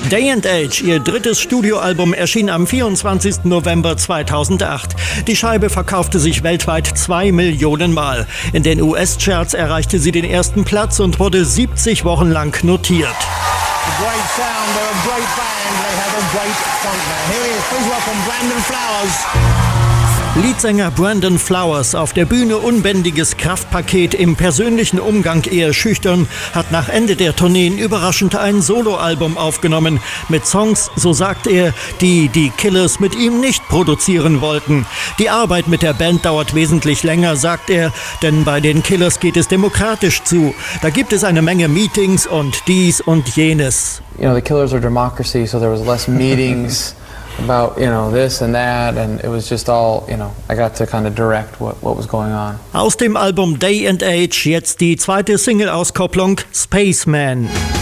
Day and Age, ihr drittes Studioalbum, erschien am 24. November 2008. Die Scheibe verkaufte sich weltweit 2 Millionen Mal. In den US-Charts erreichte sie den ersten Platz und wurde 70 Wochen lang notiert. Leadsänger Brandon Flowers, auf der Bühne unbändiges Kraftpaket, im persönlichen Umgang eher schüchtern, hat nach Ende der Tourneen überraschend ein Soloalbum aufgenommen. Mit Songs, so sagt er, die Killers mit ihm nicht produzieren wollten. Die Arbeit mit der Band dauert wesentlich länger, sagt er, denn bei den Killers geht es demokratisch zu. Da gibt es eine Menge Meetings und dies und jenes. You know, the Killers are democracy, so there was less meetings about, this and that, and it was just all, I got to kind of direct what was going on. Aus dem Album Day and Age jetzt die zweite Single-Auskopplung Spaceman.